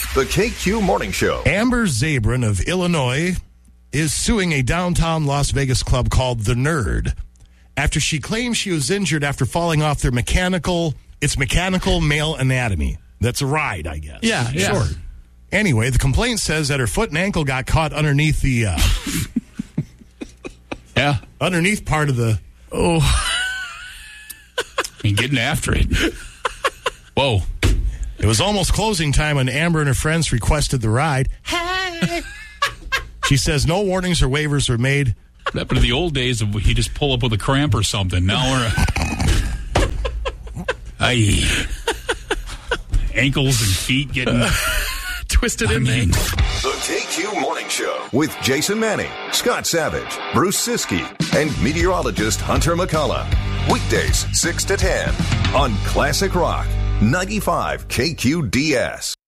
The KQ Morning Show. Amber Zabrin of Illinois is suing a downtown Las Vegas club called The Nerd after she claims she was injured after falling off their mechanical male anatomy. That's a ride, I guess. Yeah. Sure. Anyway, the complaint says that her foot and ankle got caught underneath the underneath part of the and getting after it. Whoa. It was almost closing time when Amber and her friends requested the ride. Hey! She says no warnings or waivers were made. But in the old days, he just pull up with a cramp or something. Now we're ankles and feet getting twisted in there. The KQ Morning Show with Jason Manning, Scott Savage, Bruce Siskey, and meteorologist Hunter McCullough. Weekdays 6 to 10 on Classic Rock 95 KQDS.